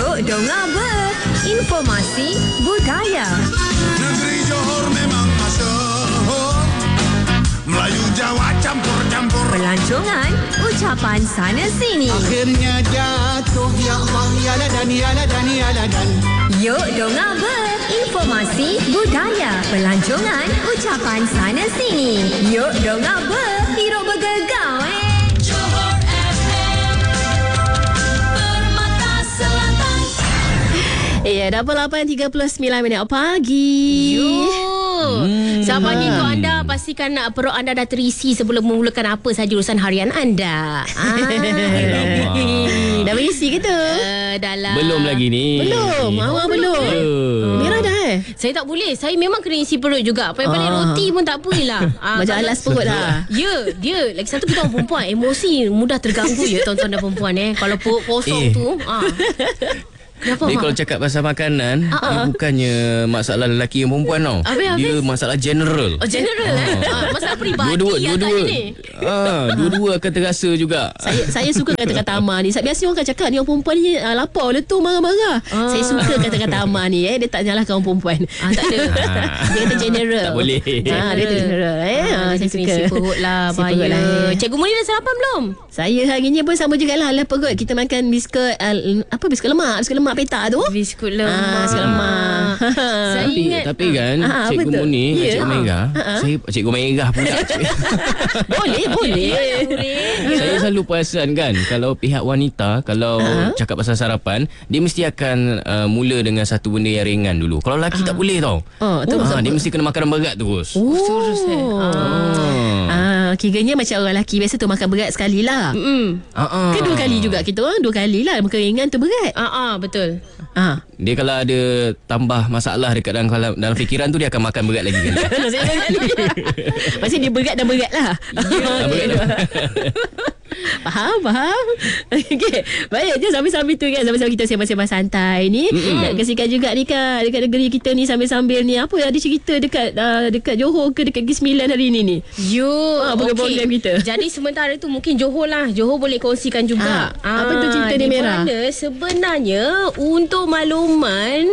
Yuk dengar ber, informasi budaya. Negeri Johor memang masyhur, Melayu Jawa campur-campur. Pelancongan, ucapan sana sini. Akhirnya jatuh, ya Allah, ya ladan, ya ladan, ya ladan. Yuk dengar ber, informasi budaya. Pelancongan, ucapan sana sini. Yuk dengar ber, hidup bergegau Johor FM, Permata Selatan. Ya, dah 8.39 pagi. Selamat pagi untuk anda. Pastikan perut anda dah terisi sebelum memulakan apa sahaja urusan harian anda. Dah berisi ke tu? Dalam Belum lagi ni. Belum. Awak belum. Merah dah Saya tak boleh. Saya memang kena isi perut juga. Paling-paling roti pun tak apalah. Macam alas perut lah. Ya, dia. Lagi satu kita orang perempuan. Emosi mudah terganggu ya tuan-tuan dan perempuan kalau perut kosong tu. Kenapa, Dia Mak? kalau cakap pasal makanan, dia bukannya masalah lelaki dan perempuan tau. Habis? Dia masalah general. Oh, general masalah peribadi Dua-dua. ni. Dua-dua akan terasa juga. Saya suka kata-kata Amar ni. Biasa orang akan cakap ni orang perempuan ni lapar letup marah-marah. Saya suka kata-kata Amar ni. Dia tak nyalahkan orang perempuan. Tak ada. Dia kata general. Tak boleh. Dia kata general. Saya suka. Si perut lah. Si perut lah, Bahaya. Cikgu Muni dah sarapan belum? Saya hari ni pun sama jugalah lah perut. Kita makan biskut biskut lemak petak tu. Biskut lemak. Biskut lemak. Saya ingat Tapi kan Cikgu betul. Muni, Ya. Cikgu Merah, saya Cikgu Merah pula. Boleh. Saya selalu perasan kan, kalau pihak wanita kalau cakap pasal sarapan, dia mesti akan mula dengan satu benda yang ringan dulu. Kalau lelaki tak boleh tau. Dia mesti kena makan berat terus. Terus Kiranya macam orang lelaki biasa tu makan berat sekali lah. Ke dua kali juga kita orang. 2 kali lah. Makan ringan tu berat. betul. Dia kalau ada tambah masalah dekat dalam fikiran tu, dia akan makan berat lagi kan. Maksudnya dia berat dan berat lah. Faham? Okay. Baik je sambil-sambil tu kan. Sambil-sambil kita sembang-sembang santai ni. Nak kasihkan juga ni Kak, dekat negeri kita ni sambil-sambil ni. Apa ada cerita dekat Johor ke dekat Negeri Sembilan hari ni? Program-program kita. Jadi sementara tu mungkin Johor lah. Johor boleh kongsikan juga. Apa tu cerita ni, Merah? Di mana sebenarnya untuk makluman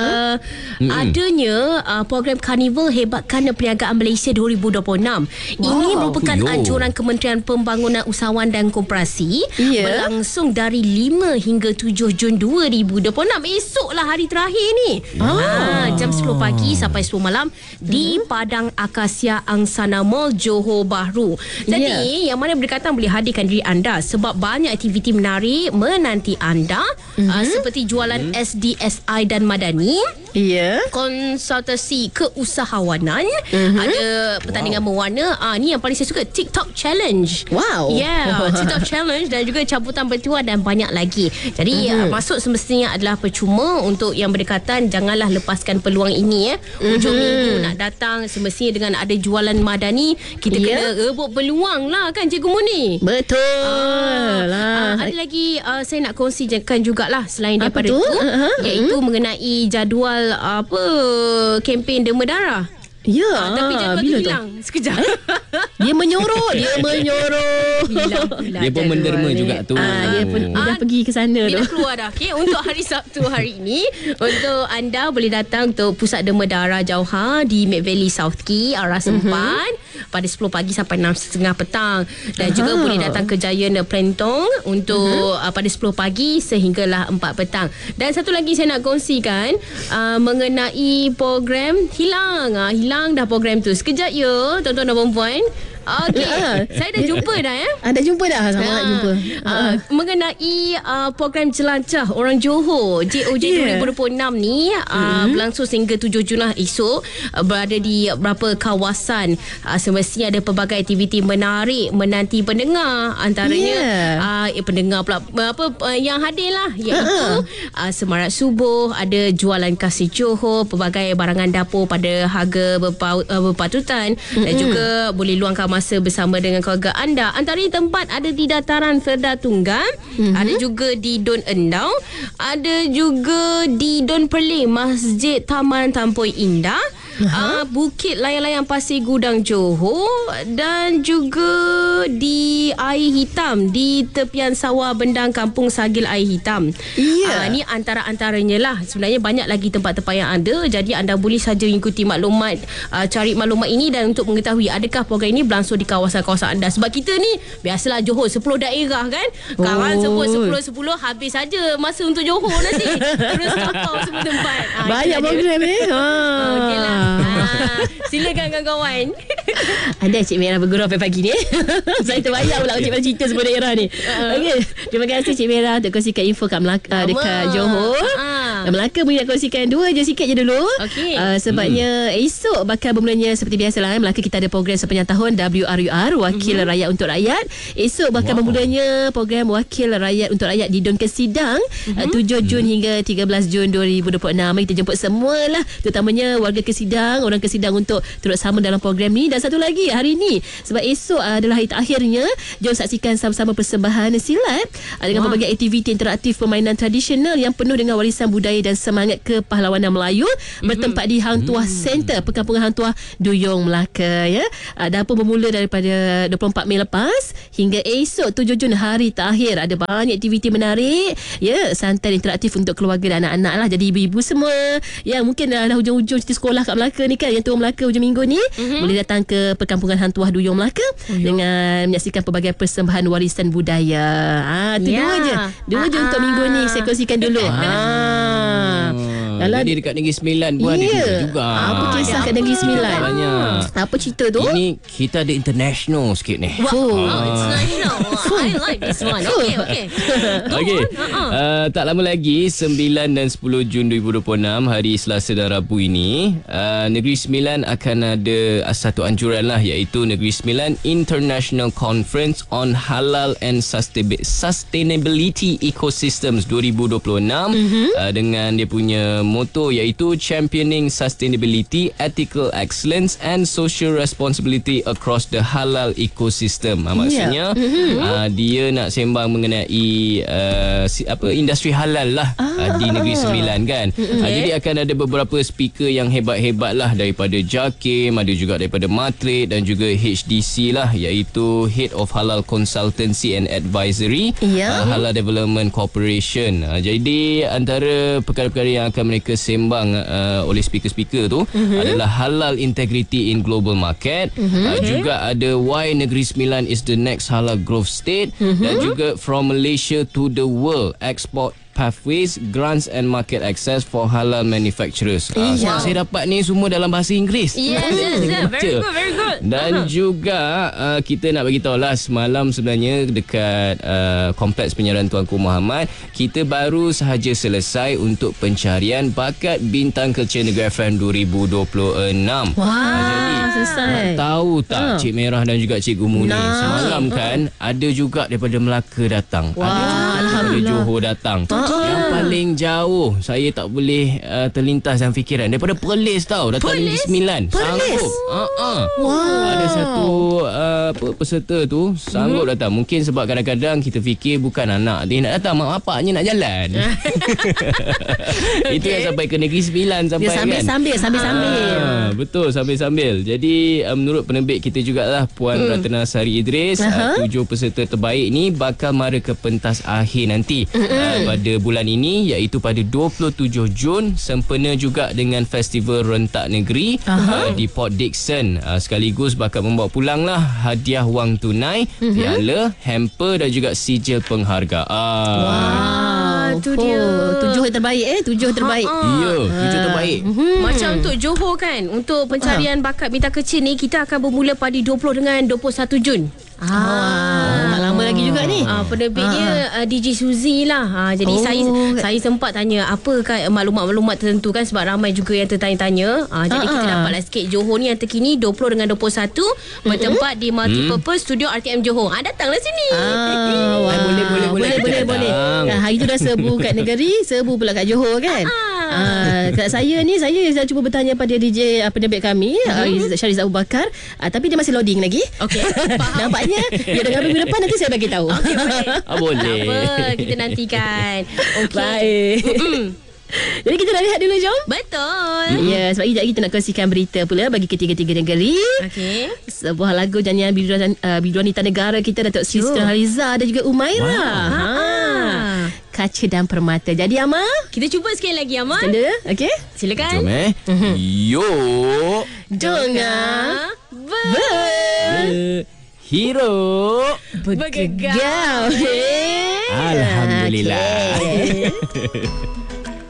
adanya program Karnival Hebatkan Perniagaan Malaysia 2026. Ini merupakan anjuran Kementerian Pembangunan Usahawan dan Koperasi berlangsung dari 5 hingga 7 Jun 2026. Esoklah hari terakhir ni. Jam 10 pagi sampai 10 malam di Padang Akasia Angsana Mall Johor Bahru. Jadi yang mana berdekatan boleh hadirkan diri anda sebab banyak aktiviti menarik menanti anda seperti jualan SDSI dan Madani, konsultasi keusahawanan, ada pertandingan mewarna. Ni yang paling saya suka, TikTok Challenge. TikTok Challenge dan juga cabutan bertuah dan banyak lagi. Jadi masuk semestinya adalah percuma. Untuk yang berdekatan, janganlah lepaskan peluang ini. Hujung minggu nak datang, semestinya dengan ada jualan Madani, kita kena rebut peluang lah kan Cikgu Muni. Betul lah. Ada lagi saya nak kongsikan jugalah selain daripada tu? iaitu mengenai jadual kempen Derma Darah. Tapi jadual tu hilang sekejap. Dia menyorok. Hilang Dia pun menderma juga tu. Dia pun dah pergi ke sana Dia tu. dah keluar dah. Untuk hari Sabtu hari ini, untuk anda boleh datang untuk Pusat Derma Darah Jauhar di Mid Valley South Key arah Sempan pada 10 pagi sampai 6.30 petang. Dan juga boleh datang ke Giant Plentong untuk pada 10 pagi sehinggalah 4 petang. Dan satu lagi saya nak kongsikan mengenai program hilang dah program tu. Sekejap ya tuan-tuan dan perempuan. Okey. Saya dah jumpa dah Dah jumpa dah. Selamat jumpa. Mengenai program jelajah orang Johor JOJ 2026 ni berlangsung sehingga 7 Jun lah esok. Berada di beberapa kawasan. Semestinya ada pelbagai aktiviti menarik menanti pendengar. Antaranya pendengar pula yang hadir lah, iaitu semarak subuh, ada jualan kasih Johor, pelbagai barangan dapur pada harga berpatutan, dan juga boleh luangkan masa bersama dengan keluarga anda. Antaranya tempat ada di Dataran Serda Tunggal, ada juga di Don Endau, ada juga di Don Perling, Masjid Taman Tampoi Indah, Bukit Layang-Layang Pasir Gudang Johor dan juga di Air Hitam di tepian sawah Bendang Kampung Sagil Air Hitam. Ni antara-antaranya lah. Sebenarnya banyak lagi tempat-tempat yang ada. Jadi anda boleh saja ikuti maklumat, cari maklumat ini dan untuk mengetahui adakah program ini berlangsung di kawasan-kawasan anda. Sebab kita ni biasalah Johor 10 daerah kan. Kawan sebut 10 habis saja masa untuk Johor nanti. Terus kapau semua tempat. Banyak program ni. Okeylah. Silakan kawan-kawan. Ada Cik Merah bergurau sampai pagi ni. Saya terbayang pula Cik Merah cerita semua daerah ni. Okey. Terima kasih Cik Merah untuk kongsikan info kat Melaka, dekat Johor. Melaka boleh nak kongsikan dua je sikit je dulu. Okey. Sebabnya esok bakal bermulanya seperti biasalah. Melaka kita ada program sepanjang tahun WRUR, Wakil Rakyat untuk Rakyat. Esok bakal bermulanya program Wakil Rakyat untuk Rakyat di Dun Kesidang 7 Jun hingga 13 Jun 2026. Mari kita jemput semualah, terutamanya warga Kesidang, orang Kesidang untuk turut sama dalam program ni. Dan satu lagi hari ni, sebab esok adalah hari terakhirnya, jom saksikan sama-sama persembahan silat dengan pelbagai aktiviti interaktif permainan tradisional yang penuh dengan warisan budaya dan semangat kepahlawanan Melayu bertempat di Hang Tuah Center, Perkampungan Hang Tuah Duyung Melaka ya. Dan pun bermula daripada 24 Mei lepas hingga esok 7 Jun hari terakhir. Ada banyak aktiviti menarik ya, santai interaktif untuk keluarga dan anak-anak lah. Jadi ibu-ibu semua yang mungkin dah hujung-hujung cuti sekolah kat Melaka ni kan, yang turun Melaka hujung minggu ni, boleh datang ke Perkampungan Hang Tuah Duyung Melaka dengan menyaksikan pelbagai persembahan warisan budaya. Dua je untuk minggu ni saya kongsikan dulu. Jadi dekat Negeri Sembilan pun ada juga. Apa kisah kat Negeri Sembilan? Apa cerita tu? Ini kita ada international sikit ni. International. I like this one. Okay. Tak lama lagi 9 dan 10 Jun 2026, hari Selasa dan Rabu ini, Negeri Sembilan akan ada satu anjuran lah, iaitu Negeri Sembilan International Conference on Halal and Sustainability Ecosystems 2026 dengan dia punya motto iaitu Championing Sustainability, Ethical Excellence and Social Responsibility Across the Halal Ecosystem. Maksudnya dia nak sembang mengenai industri halal lah di Negeri Sembilan kan. Jadi akan ada beberapa speaker yang hebat-hebat lah, daripada JAKIM, ada juga daripada Matrix dan juga HDC lah, iaitu Head of Halal Consultancy and Advisory, Halal Development Corporation. Jadi antara perkara-perkara yang akan mereka sembang oleh speaker-speaker tu adalah halal integrity in global market, juga ada why Negeri Sembilan is the next halal growth state, dan juga from Malaysia to the world, export pathways, grants and market access for halal manufacturers. Saya dapat ni semua dalam bahasa Inggeris. Very good. Dan juga kita nak bagi tahu lah, semalam sebenarnya dekat Kompleks Penyiaran Tuanku Muhammad, kita baru sahaja selesai untuk pencarian bakat Bintang Kecil Negeri FM 2026. Jadi selesai. Tahu tak Cik Merah dan juga Cikgu Muni, semalam kan ada juga daripada Melaka datang, ada juga daripada Johor datang. Yang paling jauh saya tak boleh terlintas dalam fikiran, daripada Perlis tau, datang Negeri Sembilan. Sanggup. Ada satu peserta tu sanggup datang. Mungkin sebab kadang-kadang kita fikir bukan anak dia nak datang, mak bapaknya nak jalan. Itu yang sampai ke Negeri Sembilan sampai kan. Sambil-sambil. Betul, sambil-sambil. Jadi menurut penerbit kita jugalah, Puan Ratna Sari Idris, 7 peserta terbaik ni bakal mara ke pentas akhir nanti pada bulan ini, iaitu pada 27 Jun, sempena juga dengan Festival Rentak Negeri di Port Dickson. Sekaligus bakal membawa pulang lah hadiah wang tunai, piala, hamper dan juga sijil penghargaan. Itu dia 7 yang terbaik 7 terbaik. Ya, 7 terbaik. Macam untuk Johor kan, untuk pencarian bakat Bintang Kecil ni, kita akan bermula pada 20 dengan 21 Jun. Tak lama lagi juga ni. Penerbitnya DJ Suzy lah. Jadi saya sempat tanya apakah maklumat-maklumat tertentu kan, sebab ramai juga yang tertanya-tanya. Jadi kita dapatlah sikit. Johor ni yang terkini 20 dengan 21 bertempat di Multipurpose Studio RTM Johor. Datanglah sini. Boleh. Hari tu dah serbu kat negeri, serbu pula kat Johor kan. Kat saya ni, saya cuba bertanya pada DJ penerbit kami, Syariz Abu Bakar, tapi dia masih loading lagi. Okey. Nampaknya dia dengan minggu depan nanti saya bagi tahu. Okey, boleh. Boleh. Apa, kita nantikan. Okey. Baik. Jadi kita dah lihat dulu, jom. Betul. Ya, sebab sekejap kita nak kongsikan berita pula bagi ketiga-tiga negeri. Okey. Sebuah lagu nyanyian Bidu Wanita Negara kita, Datuk Sri Nurhaliza dan juga Umaira. Kaca dan Permata. Jadi Amal, Kita cuba sekali lagi, Amal. tanda, okey? Silakan. Jom Yuk Dengar Hero Bergegar. Gau. Alhamdulillah.